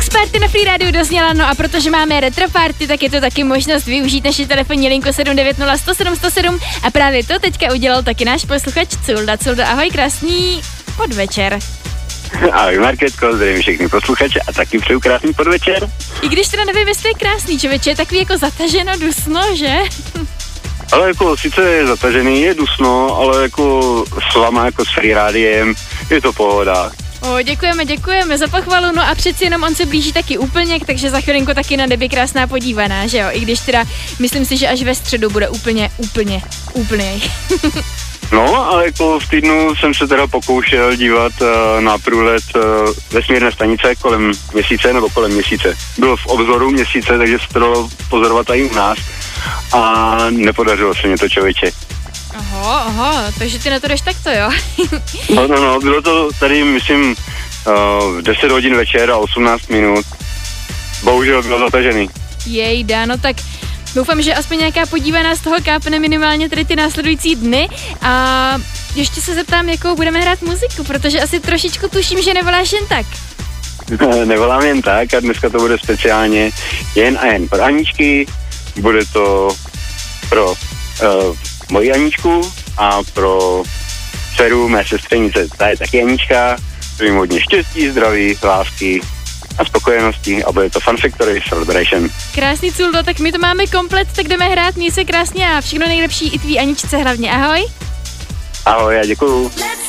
Party na Free Radio dozněla, no a protože máme retro party, tak je to taky možnost využít naši telefonní linku 790 107 107 a právě to teďka udělal taky náš posluchač Culda. Culda, ahoj, krásný podvečer. Ahoj Markétko, zdravím všechny posluchače a taky přeju krásný podvečer. I když teda nevím, jestli je krásný, člověče, je takový jako zataženo dusno, že? Ale jako sice je zatažený, je dusno, ale jako s váma, jako s Free Radiem, je to pohoda. Děkujeme za pochvalu, no a přeci jenom on se blíží taky úplněk, takže za chvilinku taky na nebi krásná podívaná, že jo? I když teda myslím si, že až ve středu bude úplně. No, ale jako v týdnu jsem se teda pokoušel dívat na průlet vesmírné stanice kolem měsíce. Bylo v obzoru měsíce, takže se to dalo pozorovat i u nás a nepodařilo se mě to, člověče. Aha, takže ty na to jdeš takto, jo? No, bylo to tady, myslím, v 10 hodin večer a 18 minut. Bohužel bylo zatažený. Jejda, no tak doufám, že aspoň nějaká podívaná z toho kápne minimálně tady ty následující dny a ještě se zeptám, jakou budeme hrát muziku, protože asi trošičku tuším, že nevoláš jen tak. Nevolám jen tak a dneska to bude speciálně jen a jen pro Aničky, bude to pro moji Aničku a pro dceru mé sestřenice, ta je taky Anička, přeji hodně štěstí, zdraví, lásky a spokojenosti a bude to Fun Factory Celebration. Krásný, Culdo, tak my to máme komplet, tak jdeme hrát, měj se krásně a všechno nejlepší i tvý Aničce hlavně, ahoj. Ahoj a děkuju.